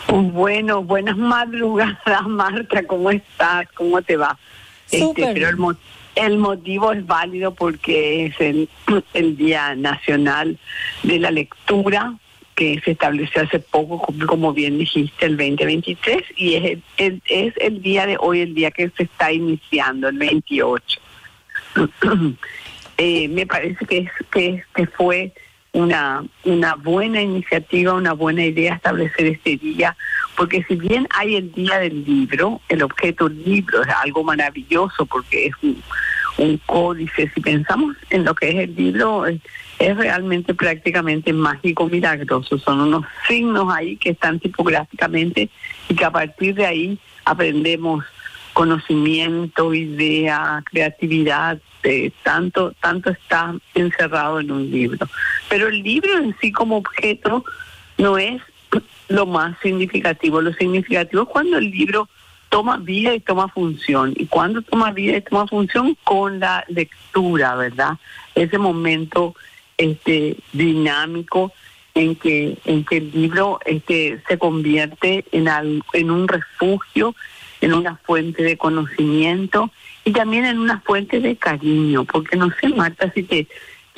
Bueno, buenas madrugadas, Marta, ¿cómo estás? ¿Cómo te va? Pero el motivo es válido porque es el Día Nacional de la Lectura, que se estableció hace poco, como bien dijiste, el 2023, y es el día de hoy, el día que se está iniciando, el 28. Me parece que fue una buena iniciativa, una buena idea establecer este día, porque si bien hay el Día del Libro, el objeto libro es algo maravilloso porque es un códice. Si pensamos en lo que es el libro, es realmente prácticamente mágico, milagroso. Son unos signos ahí que están tipográficamente y que a partir de ahí aprendemos conocimiento, idea, creatividad. Tanto está encerrado en un libro. Pero el libro en sí como objeto no es lo más significativo. Lo significativo es cuando el libro toma vida y toma función. Y cuando toma vida y toma función con la lectura, ¿verdad? Ese momento dinámico en que el libro se convierte en un refugio, en una fuente de conocimiento y también en una fuente de cariño, porque no sé, Marta, si te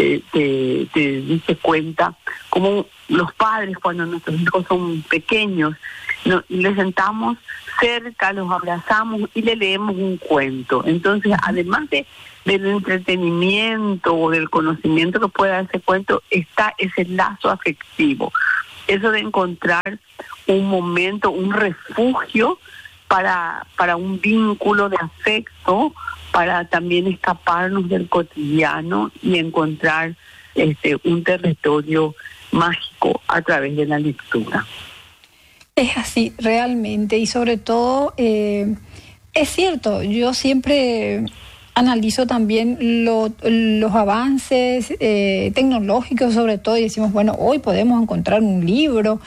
diste cuenta como los padres cuando nuestros hijos son pequeños, les sentamos cerca, los abrazamos y le leemos un cuento. Entonces, además del entretenimiento o del conocimiento que puede dar ese cuento, está ese lazo afectivo, eso de encontrar un momento, un refugio para un vínculo de afecto, para también escaparnos del cotidiano y encontrar un territorio mágico a través de la lectura. Es así, realmente, y sobre todo, es cierto, yo siempre analizo también los avances tecnológicos, sobre todo, y decimos, bueno, hoy podemos encontrar un libro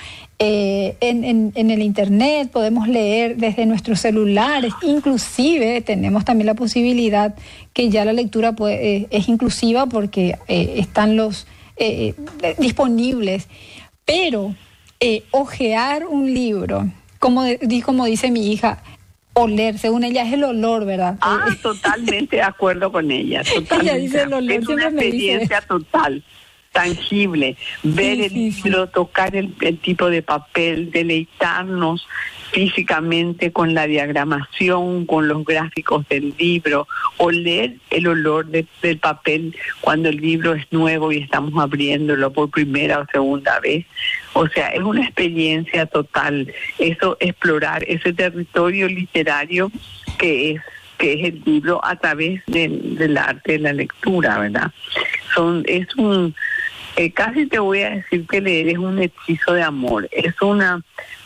en el internet, podemos leer desde nuestros celulares, inclusive tenemos también la posibilidad que ya la lectura es inclusiva porque están los disponibles, pero hojear un libro, como dice mi hija, oler, según ella es el olor, ¿verdad? Totalmente de acuerdo con ella, totalmente. Ella dice el olor, es una experiencia total, tangible, ver el libro, tocar el tipo de papel, deleitarnos físicamente con la diagramación, con los gráficos del libro, oler el olor del papel cuando el libro es nuevo y estamos abriéndolo por primera o segunda vez. O sea, es una experiencia total, eso, explorar ese territorio literario que es el libro a través del arte de la lectura, ¿verdad? Casi te voy a decir que leer es un hechizo de amor, es un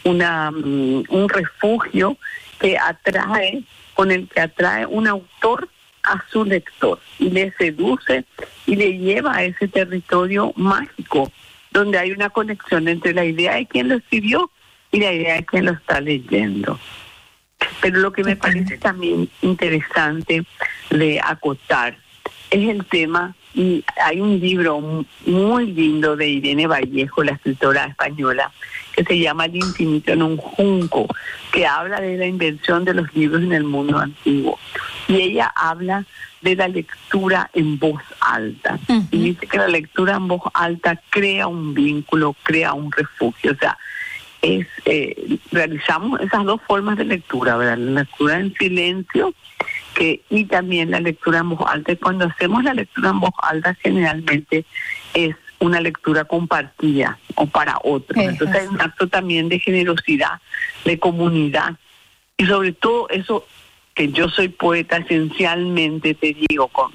refugio con el que atrae un autor a su lector y le seduce y le lleva a ese territorio mágico donde hay una conexión entre la idea de quien lo escribió y la idea de quien lo está leyendo. Pero lo que me parece también interesante de acotar es el tema, y hay un libro muy lindo de Irene Vallejo, la escritora española, que se llama El infinito en un junco, que habla de la invención de los libros en el mundo antiguo. Y ella habla de la lectura en voz alta. Uh-huh. Y dice que la lectura en voz alta crea un vínculo, crea un refugio. O sea, realizamos esas dos formas de lectura, ¿verdad? La lectura en silencio y también la lectura en voz alta. Y cuando hacemos la lectura en voz alta, generalmente es una lectura compartida o para otros. Entonces hay un acto también de generosidad, de comunidad. Y sobre todo eso, que yo soy poeta esencialmente, te digo, con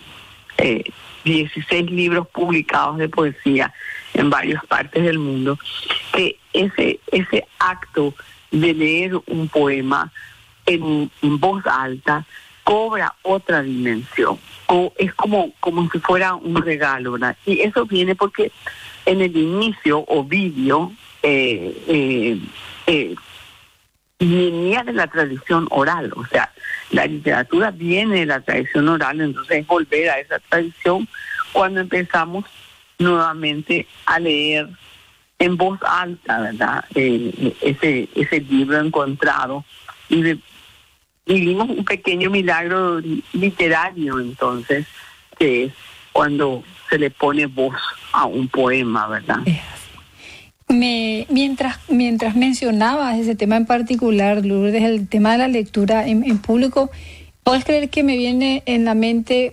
16 libros publicados de poesía en varias partes del mundo, que ese acto de leer un poema en voz alta cobra otra dimensión, es como si fuera un regalo, ¿verdad? Y eso viene porque en el inicio Ovidio venía de la tradición oral, o sea, la literatura viene de la tradición oral, entonces es volver a esa tradición cuando empezamos nuevamente a leer en voz alta, ¿verdad? Ese libro encontrado. Y vivimos un pequeño milagro literario, entonces, que es cuando se le pone voz a un poema, ¿verdad? Mientras mencionabas ese tema en particular, Lourdes, el tema de la lectura en público, ¿puedes creer que me viene en la mente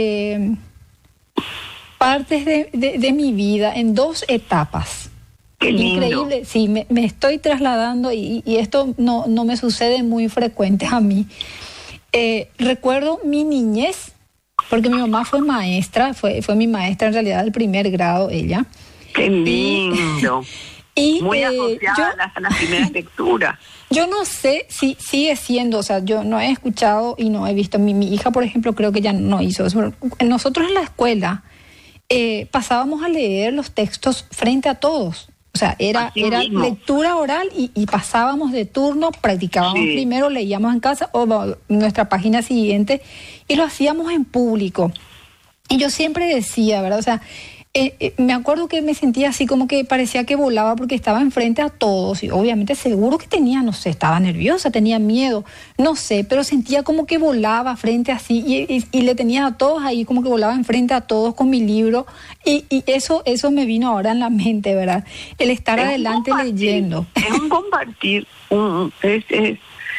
partes de mi vida en 2 etapas? Qué lindo. Increíble, sí, me estoy trasladando y esto no me sucede muy frecuente a mí. Recuerdo mi niñez, porque mi mamá fue maestra, fue mi maestra en realidad del primer grado, ella. ¡Qué lindo! Y muy asociada a las primeras lecturas. Yo no sé si sigue siendo, o sea, yo no he escuchado y no he visto. Mi hija, por ejemplo, creo que ya no hizo eso. Nosotros en la escuela pasábamos a leer los textos frente a todos. O sea, era lectura oral y pasábamos de turno, practicábamos primero, leíamos en casa o nuestra página siguiente y lo hacíamos en público. Y yo siempre decía, ¿verdad? O sea, me acuerdo que me sentía así como que parecía que volaba porque estaba enfrente a todos y obviamente seguro que tenía, no sé, estaba nerviosa, tenía miedo, no sé, pero sentía como que volaba frente así y le tenía a todos ahí como que volaba enfrente a todos con mi libro y eso me vino ahora en la mente, ¿verdad? El estar adelante leyendo. Es un compartir, es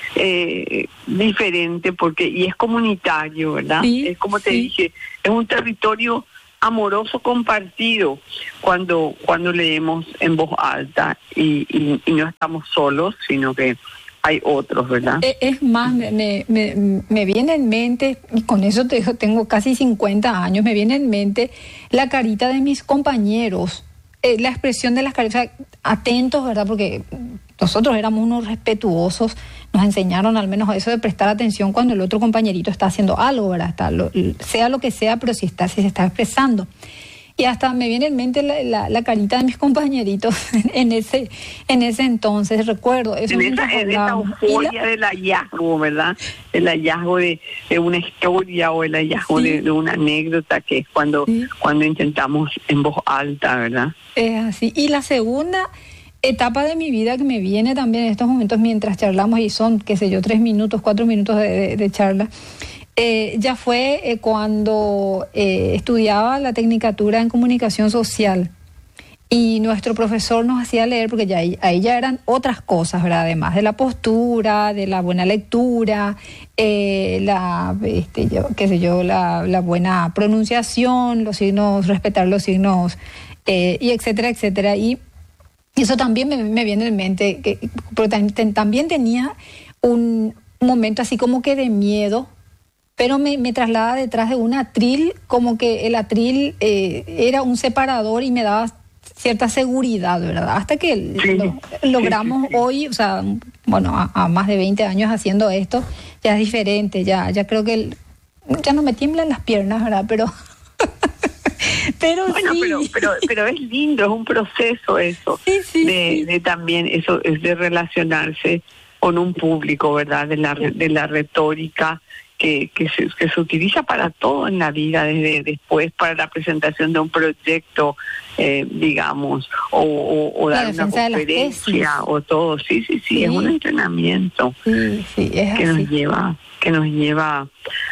diferente porque y es comunitario, ¿verdad? Sí, es como te dije, es un territorio amoroso compartido cuando leemos en voz alta y no estamos solos, sino que hay otros, ¿verdad? Es más, me viene en mente, y con eso tengo casi 50 años, me viene en mente la carita de mis compañeros, la expresión de las caritas, atentos, ¿verdad? Porque nosotros éramos unos respetuosos, nos enseñaron al menos eso de prestar atención cuando el otro compañerito está haciendo algo, ¿verdad? Sea lo que sea, pero si se está expresando. Y hasta me viene en mente la carita de mis compañeritos en ese entonces, recuerdo. Eso en esa euforia del hallazgo, ¿verdad? El hallazgo de una historia o el hallazgo de una anécdota, que es cuando intentamos en voz alta, ¿verdad? Es así. Y la segunda etapa de mi vida que me viene también en estos momentos mientras charlamos, y son, qué sé yo, 3 minutos, 4 minutos de charla, ya fue cuando estudiaba la tecnicatura en comunicación social y nuestro profesor nos hacía leer, porque ahí ya eran otras cosas, ¿verdad? Además de la postura, de la buena lectura, la buena pronunciación, los signos, respetar los signos, y etcétera, etcétera. Y eso también me viene en mente, pero también tenía un momento así como que de miedo, pero me traslada detrás de un atril, como que el atril era un separador y me daba cierta seguridad, ¿verdad? Hasta que logramos hoy, o sea, bueno, a más de 20 años haciendo esto, ya es diferente, ya creo que ya no me tiemblan las piernas, ¿verdad? Pero bueno, pero es lindo, es un proceso eso, de también eso, es de relacionarse con un público, ¿verdad? De la retórica que se utiliza para todo en la vida, desde después para la presentación de un proyecto, digamos, o dar una conferencia, o todo. Sí, es un entrenamiento que nos lleva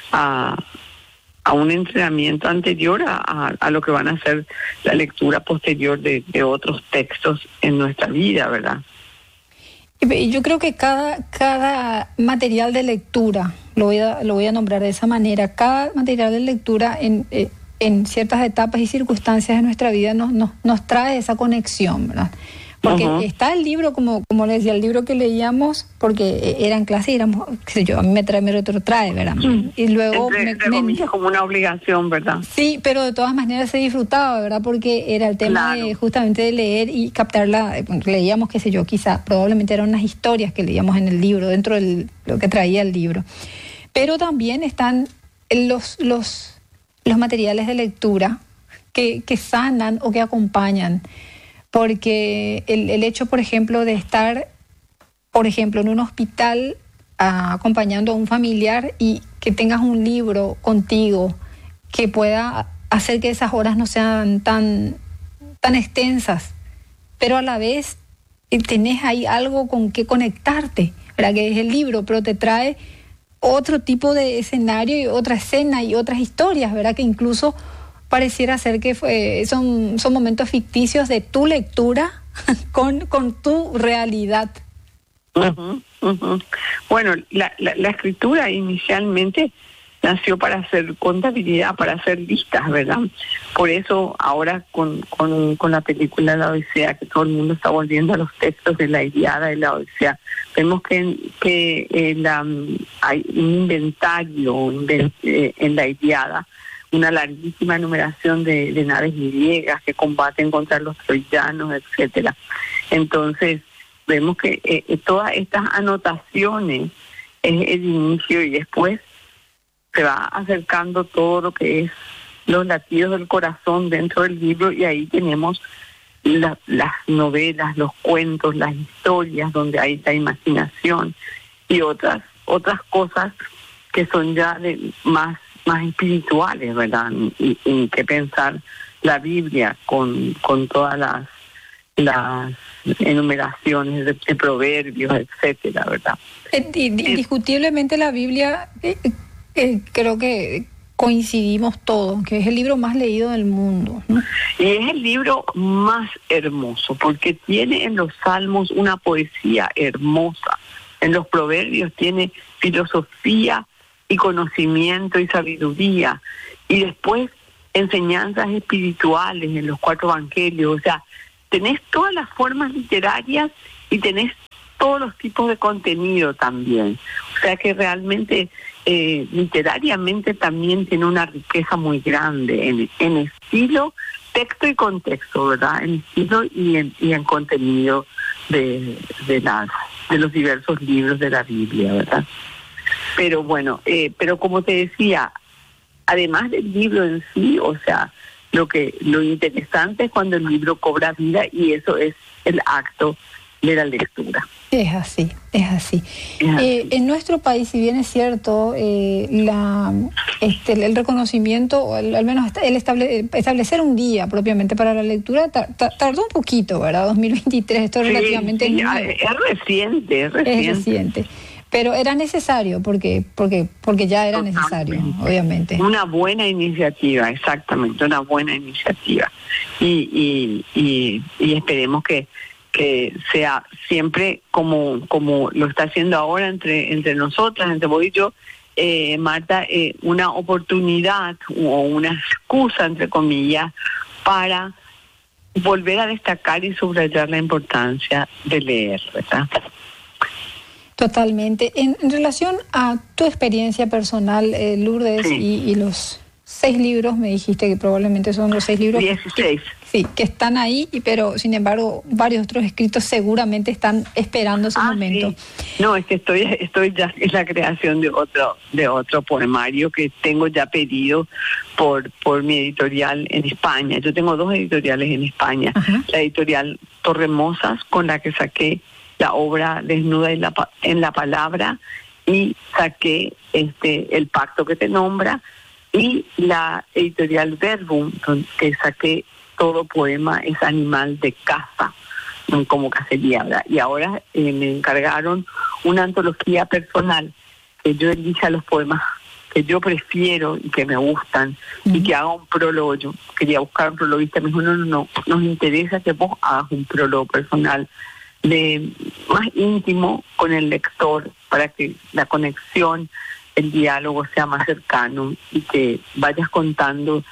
a un entrenamiento anterior a lo que van a ser la lectura posterior de otros textos en nuestra vida, ¿verdad? Yo creo que cada material de lectura, lo voy a nombrar de esa manera, cada material de lectura en ciertas etapas y circunstancias de nuestra vida nos trae esa conexión, ¿verdad? Porque está el libro, como le decía, el libro que leíamos, porque era en clase y éramos, qué sé yo, a mí me retrotrae, ¿verdad? Y luego como una obligación, ¿verdad? Sí, pero de todas maneras se disfrutaba, ¿verdad? Porque era el tema justamente de leer y captarla. Leíamos, qué sé yo, quizá, probablemente eran unas historias que leíamos en el libro, dentro de lo que traía el libro. Pero también están los materiales de lectura que sanan o que acompañan. Porque el hecho, por ejemplo, de estar, por ejemplo, en un hospital acompañando a un familiar y que tengas un libro contigo que pueda hacer que esas horas no sean tan extensas, pero a la vez tenés ahí algo con que conectarte, ¿verdad? Que es el libro, pero te trae otro tipo de escenario y otra escena y otras historias, ¿verdad? Que incluso pareciera ser que son momentos ficticios de tu lectura con tu realidad. Bueno, la escritura inicialmente nació para hacer contabilidad, para hacer listas, ¿verdad? Por eso ahora con la película La Odisea, que todo el mundo está volviendo a los textos de la Ilíada y la Odisea, vemos que hay un inventario en la Ilíada, una larguísima enumeración de naves griegas que combaten contra los troyanos, etcétera. Entonces, vemos que todas estas anotaciones es el inicio y después se va acercando todo lo que es los latidos del corazón dentro del libro y ahí tenemos las novelas, los cuentos, las historias donde hay la imaginación y otras cosas que son ya más espirituales, ¿verdad? Y que pensar la Biblia con todas las enumeraciones de proverbios, etcétera, ¿verdad? Indiscutiblemente la Biblia, creo que coincidimos todos, que es el libro más leído del mundo, ¿no? Y es el libro más hermoso, porque tiene en los Salmos una poesía hermosa, en los proverbios tiene filosofía y conocimiento y sabiduría, y después enseñanzas espirituales en los 4 evangelios, o sea, tenés todas las formas literarias y tenés todos los tipos de contenido también. O sea que realmente literariamente también tiene una riqueza muy grande en estilo, texto y contexto, ¿verdad? En estilo y en contenido de los diversos libros de la Biblia, ¿verdad? Pero bueno, pero como te decía, además del libro en sí, o sea, lo interesante es cuando el libro cobra vida y eso es el acto de la lectura. Es así. En nuestro país, si bien es cierto, el reconocimiento, o al menos el establecer un día propiamente para la lectura, tardó un poquito, ¿verdad? 2023, esto es relativamente nuevo. Es reciente. Pero era necesario, porque ya era necesario, obviamente. Una buena iniciativa, exactamente, una buena iniciativa. Y esperemos que sea siempre como lo está haciendo ahora entre nosotras, entre vos y yo, Marta, una oportunidad o una excusa, entre comillas, para volver a destacar y subrayar la importancia de leer, ¿verdad? Totalmente. En relación a tu experiencia personal, Lourdes, sí. y los 6 libros, me dijiste que probablemente son los 6 libros 16. Que están ahí, pero sin embargo varios otros escritos seguramente están esperando ese momento. Sí. No, es que estoy ya en la creación de otro poemario que tengo ya pedido por mi editorial en España. Yo tengo 2 editoriales en España. Ajá. La editorial Torremosas, con la que saqué la obra Desnuda en la palabra, y saqué El pacto que te nombra, y la editorial Verbum, que saqué Todo poema es animal de caza, como cacería, ¿verdad? Y ahora me encargaron una antología personal, que yo elija los poemas que yo prefiero y que me gustan, y que haga un prólogo. Yo quería buscar un prologuista, me dijo, no, nos interesa que vos hagas un prólogo personal más íntimo con el lector, para que la conexión, el diálogo sea más cercano y que vayas contando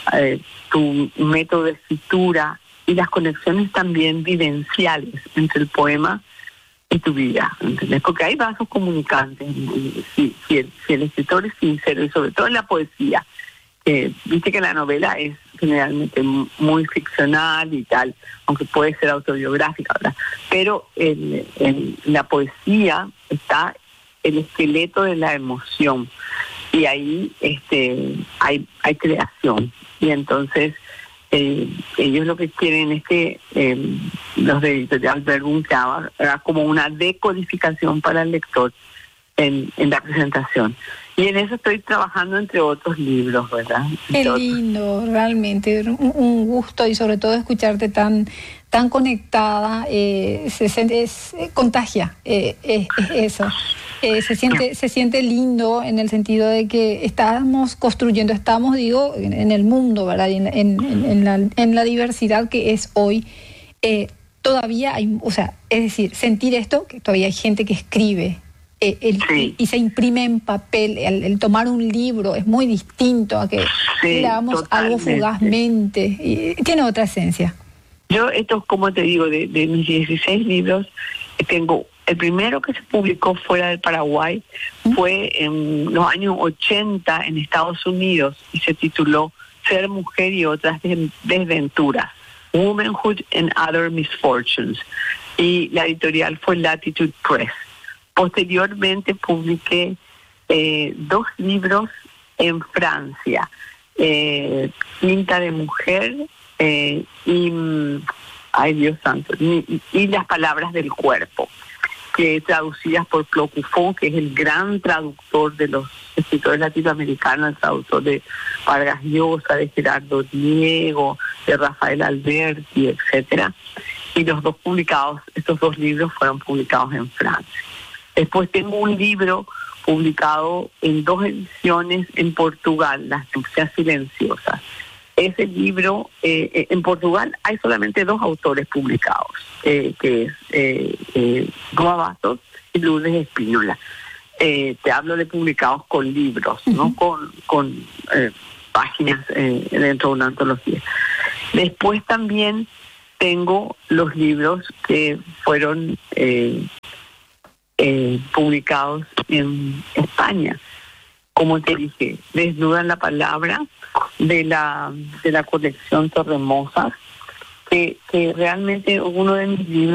tu método de escritura y las conexiones también vivenciales entre el poema y tu vida, ¿entendés? Porque hay vasos comunicantes, si el escritor es sincero, y sobre todo en la poesía. Viste que la novela es generalmente muy ficcional y tal, aunque puede ser autobiográfica, ¿verdad? Pero en la poesía está el esqueleto de la emoción, y ahí hay creación. Y entonces ellos lo que quieren es que los de Editorial Verbum que haga como una decodificación para el lector en la presentación. Y en eso estoy trabajando entre otros libros, ¿verdad? Qué lindo, realmente, un gusto, y sobre todo escucharte tan conectada, contagia, es eso. Se siente lindo en el sentido de que estamos en el mundo, ¿verdad? Y en la diversidad que es hoy, todavía hay, o sea, es decir, sentir esto, que todavía hay gente que escribe, y se imprime en papel. El tomar un libro es muy distinto a que leamos algo fugazmente, y tiene otra esencia. Yo, como te digo, de mis 16 libros, tengo el primero que se publicó fuera del Paraguay, fue en los años 80 en Estados Unidos, y se tituló Ser mujer y otras desventuras, Womanhood and Other Misfortunes, y la editorial fue Latitude Press. Posteriormente publiqué 2 libros en Francia, Tinta de Mujer y ay Dios santo, y Las Palabras del Cuerpo, que traducidas por Claude Cuffon, que es el gran traductor de los escritores latinoamericanos, el traductor de Vargas Llosa, de Gerardo Diego, de Rafael Alberti, etcétera. Y estos 2 libros fueron publicados en Francia. Después tengo un libro publicado en 2 ediciones en Portugal, Las Nupcias Silenciosas. Ese libro, en Portugal hay solamente 2 autores publicados, que es Goa Bastos y Lourdes Espínola. Te hablo de publicados con libros, no con páginas dentro de una antología. Después también tengo los libros que fueron publicados en España. Como te dije, Desnudan la Palabra, de la colección Torremosas, que realmente uno de mis libros